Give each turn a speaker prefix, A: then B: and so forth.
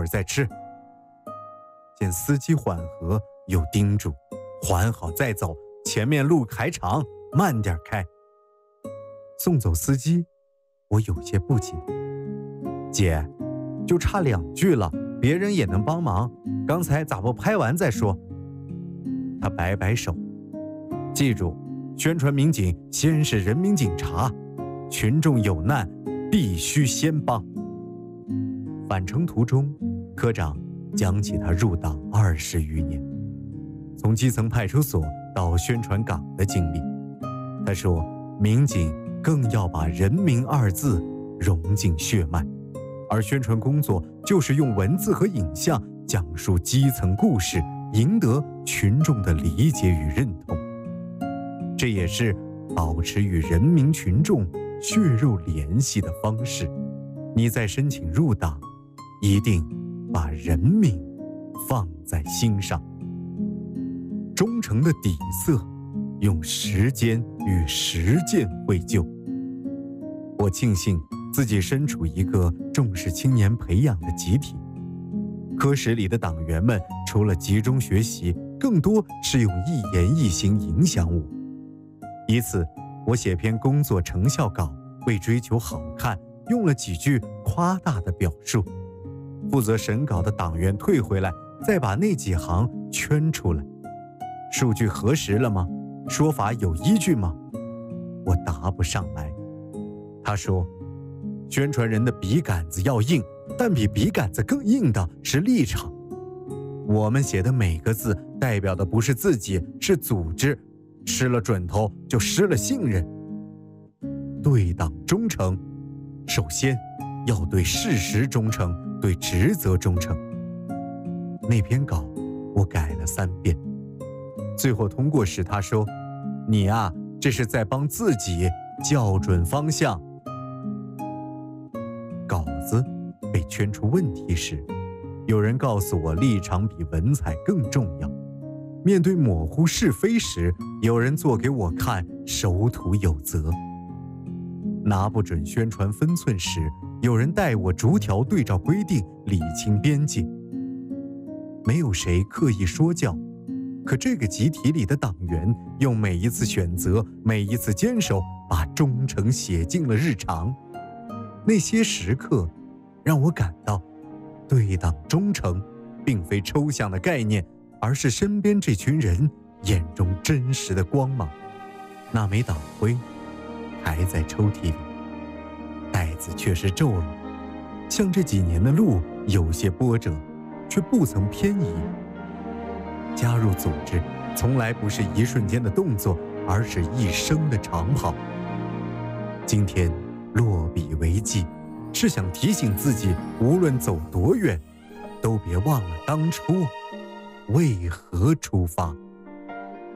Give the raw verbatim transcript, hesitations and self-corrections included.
A: 再吃。见司机缓和，又叮嘱缓好再走，前面路还长，慢点开。送走司机，我有些不解，姐，就差两句了，别人也能帮忙，刚才咋不拍完再说？他摆摆手，记住，宣传民警先是人民警察，群众有难必须先帮。返程途中，科长讲起他入党二十余年，从基层派出所到宣传岗的经历。他说，民警更要把人民二字融进血脉，而宣传工作就是用文字和影像讲述基层故事，赢得群众的理解与认同。这也是保持与人民群众血肉联系的方式。你在申请入党，一定把人民放在心上。忠诚的底色，用时间与实践绘就。我庆幸自己身处一个重视青年培养的集体，科室里的党员们除了集中学习，更多是用一言一行影响我。一次，我写篇工作成效稿，为追求好看，用了几句夸大的表述。负责审稿的党员退回来，再把那几行圈出来。数据核实了吗？说法有依据吗？我答不上来。他说，宣传人的笔杆子要硬，但比笔杆子更硬的是立场。我们写的每个字代表的不是自己，是组织，失了准头就失了信任。对党忠诚，首先要对事实忠诚，对职责忠诚。那篇稿我改了三遍，最后通过时他说，你啊，这是在帮自己校准方向。稿子被圈出问题时，有人告诉我立场比文采更重要。面对模糊是非时，有人做给我看守土有责。拿不准宣传分寸时，有人带我逐条对照规定，理清边界。没有谁刻意说教，可这个集体里的党员用每一次选择，每一次坚守，把忠诚写进了日常。那些时刻让我感到，对党忠诚并非抽象的概念，而是身边这群人眼中真实的光芒。那枚党徽还在抽屉里，袋子却是皱了，像这几年的路有些波折，却不曾偏移。加入组织从来不是一瞬间的动作，而是一生的长跑。今天落笔为记，是想提醒自己，无论走多远，都别忘了当初为何出发。